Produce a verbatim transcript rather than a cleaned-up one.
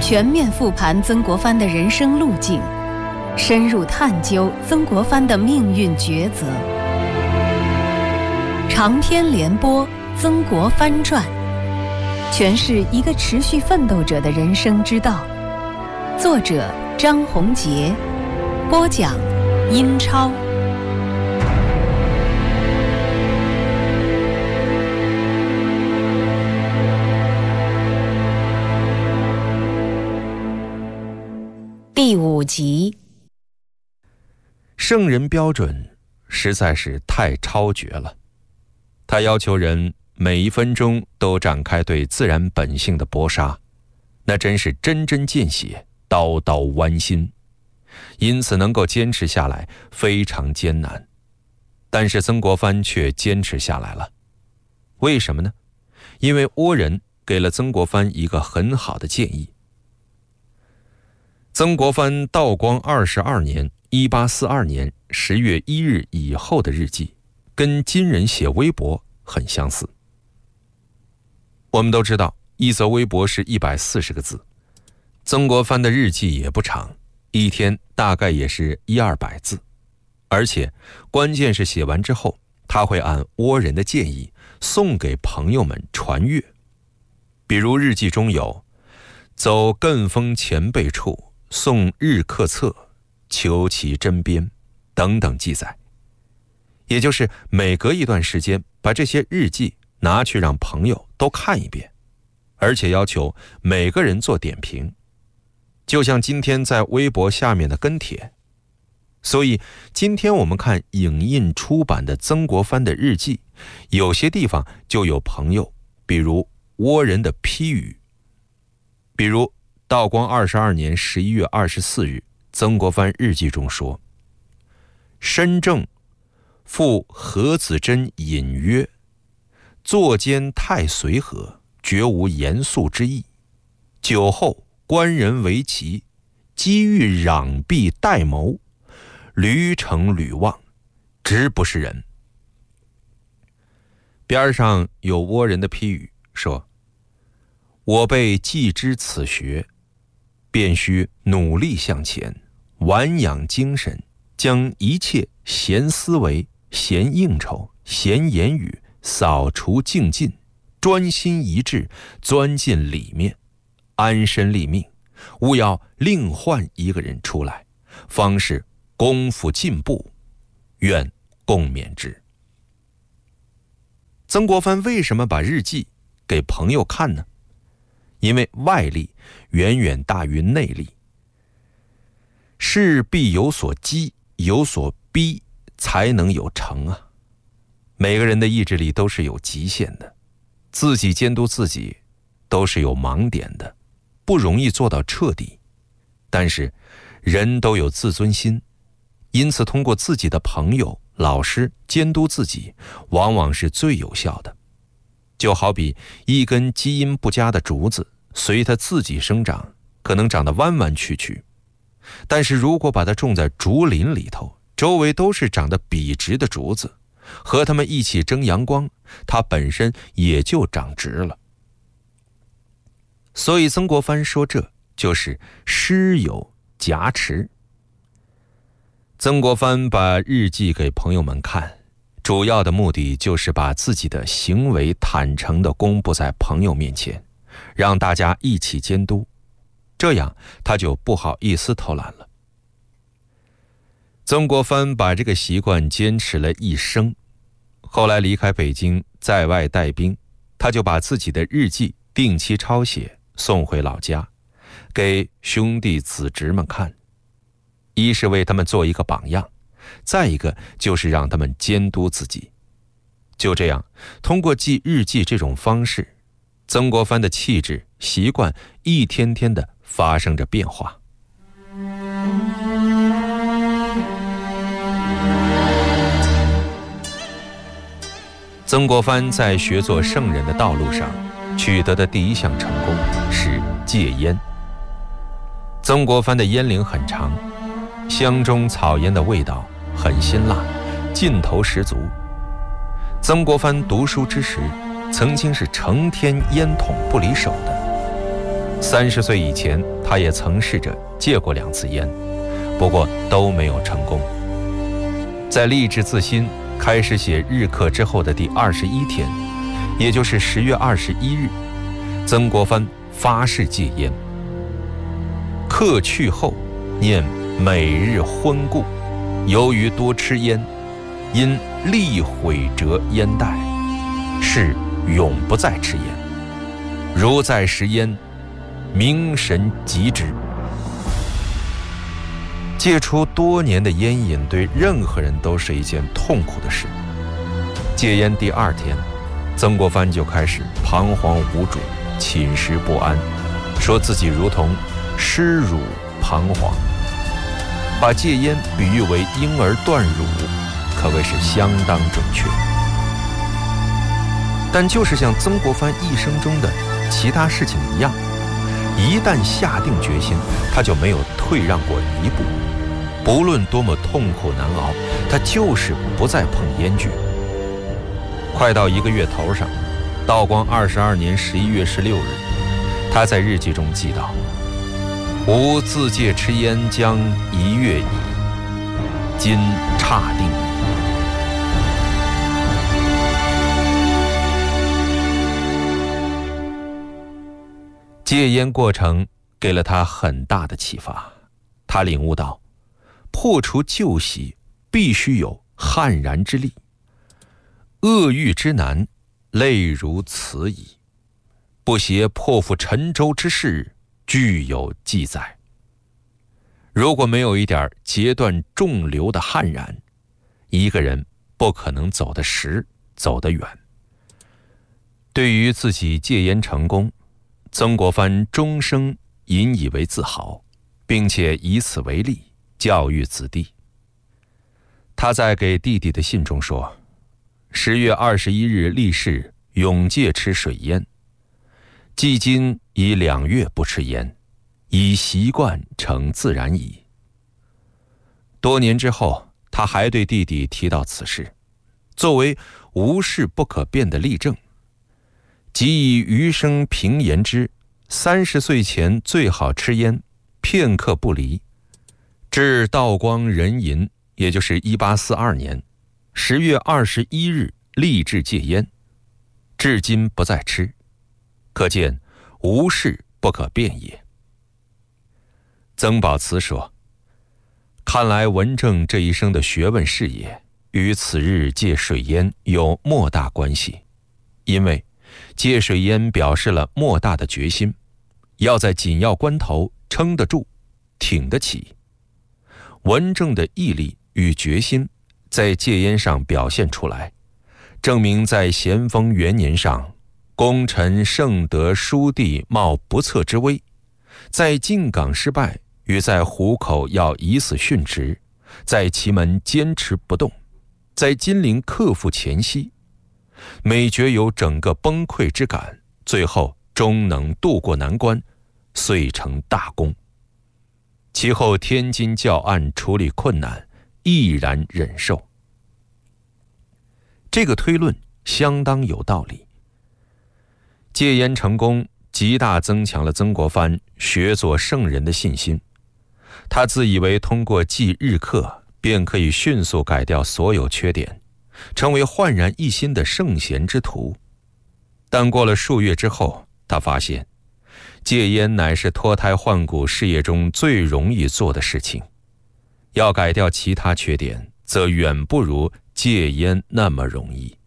全面复盘曾国藩的人生路径，深入探究曾国藩的命运抉择。长篇连播《曾国藩传》，诠释一个持续奋斗者的人生之道。作者张宏杰，播讲英超。第五集。 圣人标准实在是太超绝了，他要求人每一分钟都展开对自然本性的搏杀，那真是针针见血，刀刀剜心，因此能够坚持下来非常艰难。但是曾国藩却坚持下来了，为什么呢？因为倭人给了曾国藩一个很好的建议。曾国藩道光二十二年一八四二年十月一日以后的日记，跟今人写微博很相似。我们都知道，一则微博是一百四十个字，曾国藩的日记也不长，一天大概也是一二百字，而且关键是写完之后，他会按倭人的建议送给朋友们传阅。比如日记中有走艮峰前辈处，送日课册，求其针砭等等记载，也就是每隔一段时间把这些日记拿去让朋友都看一遍，而且要求每个人做点评，就像今天在微博下面的跟帖。所以今天我们看影印出版的曾国藩的日记，有些地方就有朋友比如倭人的批语。比如道光二十二年十一月二十四日，曾国藩日记中说：身正复何子珍隐约，坐间太随和，绝无严肃之意。酒后观人为奇，机遇攘臂待谋，屡逞屡忘，直不是人。边上有倭人的批语说：我辈既知此学，便须努力向前，玩养精神，将一切闲思维、闲应酬、闲言语扫除净尽，专心一致，钻进里面，安身立命，勿要另换一个人出来，方是功夫进步，愿共勉之。曾国藩为什么把日记给朋友看呢？因为外力远远大于内力，事必有所激，有所逼，才能有成啊。每个人的意志力都是有极限的，自己监督自己都是有盲点的，不容易做到彻底。但是人都有自尊心，因此通过自己的朋友、老师监督自己，往往是最有效的。就好比一根基因不佳的竹子，随它自己生长，可能长得弯弯曲曲，但是如果把它种在竹林里头，周围都是长得笔直的竹子，和它们一起争阳光，它本身也就长直了。所以曾国藩说，这就是师有夹持。曾国藩把日记给朋友们看，主要的目的就是把自己的行为坦诚地公布在朋友面前，让大家一起监督，这样他就不好意思偷懒了。曾国藩把这个习惯坚持了一生，后来离开北京在外带兵，他就把自己的日记定期抄写送回老家，给兄弟子侄们看，一是为他们做一个榜样，再一个就是让他们监督自己。就这样，通过记日记这种方式，曾国藩的气质习惯一天天地发生着变化。曾国藩在学做圣人的道路上取得的第一项成功是戒烟。曾国藩的烟龄很长，香中草烟的味道很辛辣，劲头十足。曾国藩读书之时，曾经是成天烟筒不离手的。 三十岁以前，他也曾试着戒过两次烟，不过都没有成功。在立志自新，开始写日课之后的第二十一天，也就是十月二十一日，曾国藩发誓戒烟。课去后，念每日昏故，由于多吃烟，因力毁折烟袋，是永不再吃烟。如再食烟，明神疾之。戒除多年的烟瘾对任何人都是一件痛苦的事。戒烟第二天，曾国藩就开始彷徨无主，寝食不安，说自己如同失乳彷徨，把戒烟比喻为婴儿断乳，可谓是相当准确。但就是像曾国藩一生中的其他事情一样，一旦下定决心，他就没有退让过一步。不论多么痛苦难熬，他就是不再碰烟具。快到一个月头上，道光二十二年十一月十六日，他在日记中记道：“吾自戒吃烟将一月矣，今差定矣。”戒烟过程给了他很大的启发，他领悟到，破除旧习必须有悍然之力，厄欲之难，类如此矣。不协破釜沉舟之势，具有记载。如果没有一点截断众流的悍然，一个人不可能走得实，走得远。对于自己戒烟成功，曾国藩终生引以为自豪，并且以此为例，教育子弟。他在给弟弟的信中说：“十月二十一日立誓永戒吃水烟，既今已两月不吃烟，已习惯成自然矣。”多年之后，他还对弟弟提到此事，作为无事不可辩的例证。即以余生平言之，三十岁前最好吃烟，片刻不离。至道光壬寅，也就是一八四二年十月二十一日立志戒烟，至今不再吃，可见无事不可辩也。曾宝慈说：“看来文正这一生的学问事业与此日戒水烟有莫大关系，因为戒水烟表示了莫大的决心，要在紧要关头撑得住，挺得起。文正的毅力与决心在戒烟上表现出来，证明在咸丰元年上，功臣盛德书弟冒不测之危，在靖港失败与在湖口要以死殉职，在祁门坚持不动，在金陵克服前夕，每觉有整个崩溃之感，最后终能渡过难关，遂成大功。其后天津教案处理困难，毅然忍受。”这个推论相当有道理。戒烟成功极大增强了曾国藩学做圣人的信心，他自以为通过记日课便可以迅速改掉所有缺点，成为焕然一新的圣贤之徒。但过了数月之后，他发现戒烟乃是脱胎换骨事业中最容易做的事情，要改掉其他缺点，则远不如戒烟那么容易。